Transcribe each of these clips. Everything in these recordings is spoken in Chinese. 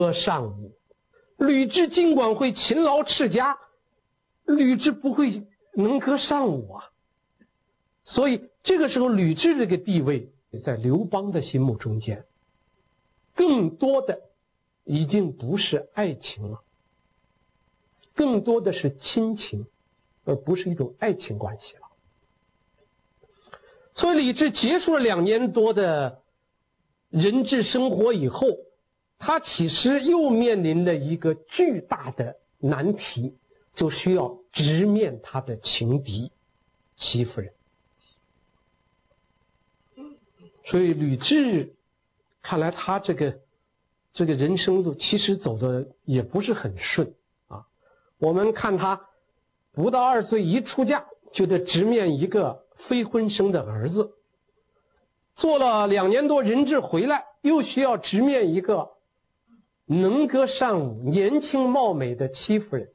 善舞。吕雉尽管会勤劳持家，吕雉不会能歌善舞啊。所以这个时候吕雉这个地位在刘邦的心目中间，更多的已经不是爱情了，更多的是亲情，而不是一种爱情关系了。所以吕雉结束了2年多的人质生活以后，他其实又面临了一个巨大的难题，就需要直面他的情敌戚夫人。所以吕雉看来他这个人生路其实走的也不是很顺啊。我们看他不到2岁一出嫁，就得直面一个非婚生的儿子，做了2年多人质回来，又需要直面一个能歌善舞、年轻貌美的戚夫人。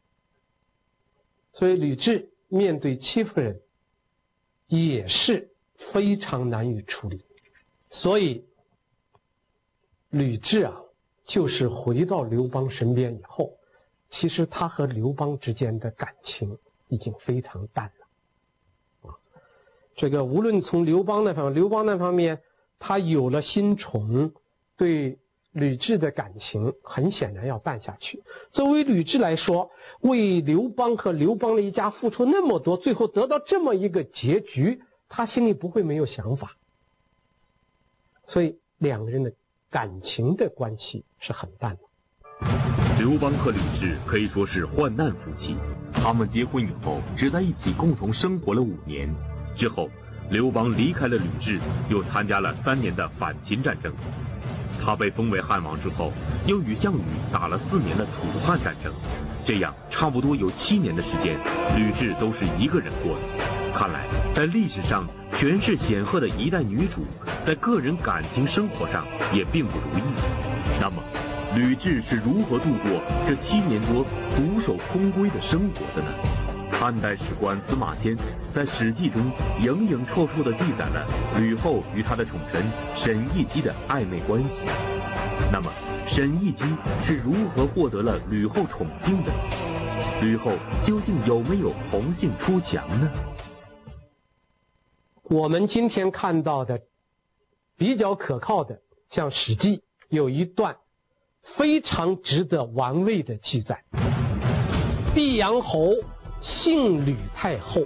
所以吕雉面对戚夫人也是非常难以处理。所以吕雉啊，就是回到刘邦身边以后，其实他和刘邦之间的感情已经非常淡了。这个无论从刘邦那方面他有了新宠，对吕雉的感情很显然要淡下去。作为吕雉来说，为刘邦和刘邦的一家付出那么多，最后得到这么一个结局，他心里不会没有想法。所以2个人的感情的关系是很淡的。 刘邦和吕雉可以说是患难夫妻，他们结婚以后只在一起共同生活了5年。之后刘邦离开了吕雉，又参加了3年的反秦战争。他被封为汉王之后，又与项羽打了4年的楚汉战争。这样差不多有7年的时间，吕雉都是一个人过的。看来在历史上权势显赫的一代女主，在个人感情生活上也并不如意。那么吕雉是如何度过这7年多独守空闺的生活的呢？汉代史官司马迁在《史记》中影影绰绰地记载了吕后与她的宠臣沈亦基的暧昧关系。那么沈亦基是如何获得了吕后宠幸的？吕后究竟有没有红杏出墙呢？ 我们今天看到的比较可靠的，像《史记》有一段非常值得玩味的记载：毕阳侯幸吕太后，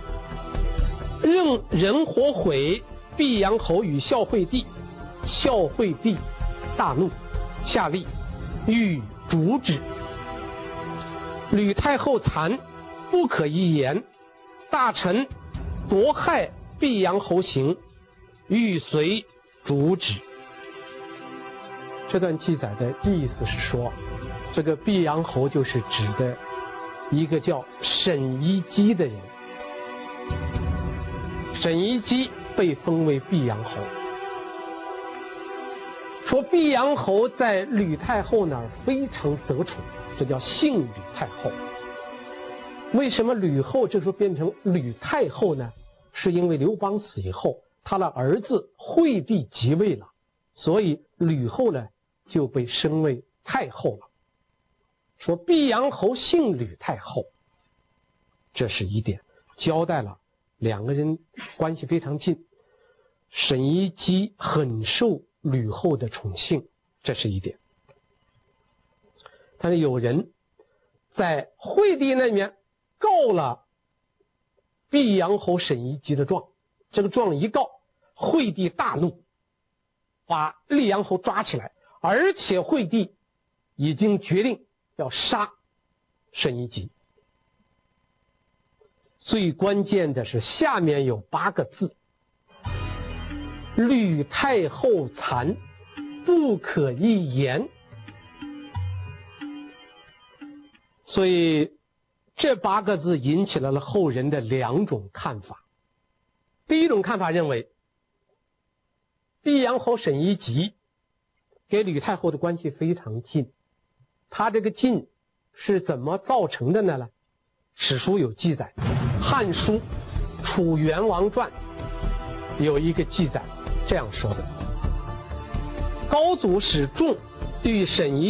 任人火毁毕阳侯与孝惠帝，孝惠帝大怒，下令欲逐之。吕太后残，不可一言，大臣夺害毕阳侯行，欲随逐之。这段记载的意思是说，这个毕阳侯就是指的一个叫沈亦基的人。沈亦基被封为毕阳侯，说毕阳侯在吕太后那儿非常得宠，这叫幸吕太后。为什么吕后这时候变成吕太后呢？是因为刘邦死以后，他的儿子惠帝即位了，所以吕后呢就被升为太后了。说毕阳侯幸吕太后，这是一点，交代了2个人关系非常近。沈亦基很受吕后的宠幸，这是一点。但是有人在惠帝那边告了毕阳侯沈亦基的状，这个状一告，惠帝大怒，把毕阳侯抓起来，而且惠帝已经决定要杀沈亦基。最关键的是下面有8个字：吕太后残，不可一言。所以这8个字引起了后人的2种看法。第一种看法认为，毕阳侯沈亦基给吕太后的关系非常近，他这个近是怎么造成的呢？史书有记载，《汉书·楚元王传》有一个记载，这样说的：高祖使仲与沈一